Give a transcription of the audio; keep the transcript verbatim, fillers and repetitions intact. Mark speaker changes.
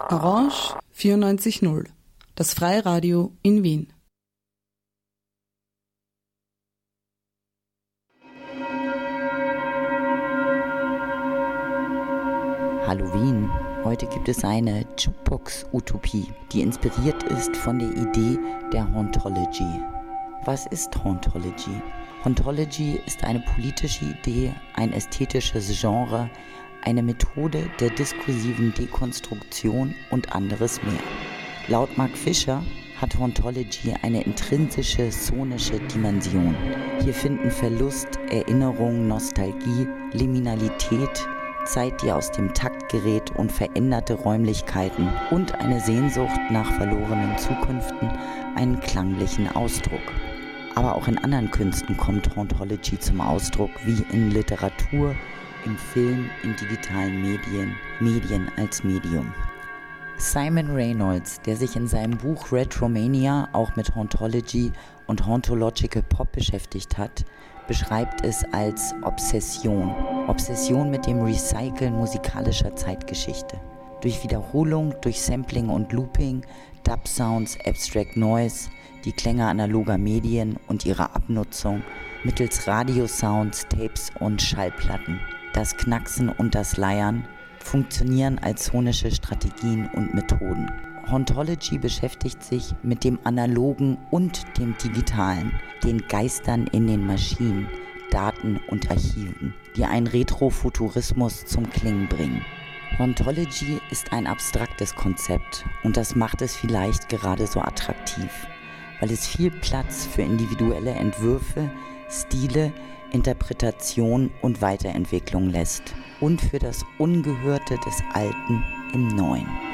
Speaker 1: Orange vierundneunzig Komma null, das Freiradio in Wien.
Speaker 2: Hallo Wien, heute gibt es eine Jukebox-Utopie, die inspiriert ist von der Idee der Hauntology. Was ist Hauntology? Hauntology ist eine politische Idee, ein ästhetisches Genre, eine Methode der diskursiven Dekonstruktion und anderes mehr. Laut Mark Fisher hat Hauntology eine intrinsische sonische Dimension. Hier finden Verlust, Erinnerung, Nostalgie, Liminalität, Zeit, die aus dem Takt gerät und veränderte Räumlichkeiten und eine Sehnsucht nach verlorenen Zukünften einen klanglichen Ausdruck. Aber auch in anderen Künsten kommt Hauntology zum Ausdruck, wie in Literatur, im Film, in digitalen Medien, Medien als Medium. Simon Reynolds, der sich in seinem Buch Retromania auch mit Hauntology und Hauntological Pop beschäftigt hat, beschreibt es als Obsession. Obsession mit dem Recyceln musikalischer Zeitgeschichte. Durch Wiederholung, durch Sampling und Looping, Dub-Sounds, Abstract Noise, die Klänge analoger Medien und ihre Abnutzung, mittels Radiosounds, Tapes und Schallplatten. Das Knacksen und das Leiern funktionieren als sonische Strategien und Methoden. Hauntology beschäftigt sich mit dem Analogen und dem Digitalen, den Geistern in den Maschinen, Daten und Archiven, die einen Retrofuturismus zum Klingen bringen. Hauntology ist ein abstraktes Konzept und das macht es vielleicht gerade so attraktiv, weil es viel Platz für individuelle Entwürfe, Stile, Interpretation und Weiterentwicklung lässt und für das Ungehörte des Alten im Neuen.